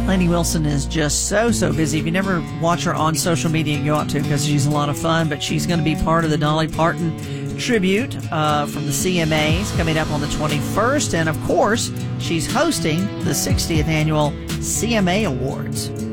Lainey Wilson is just so busy. If you never watch her on social media, you ought to, because she's a lot of fun. But she's going to be part of the Dolly Parton tribute from the CMAs coming up on the 21st. And, of course, she's hosting the 60th annual CMA Awards.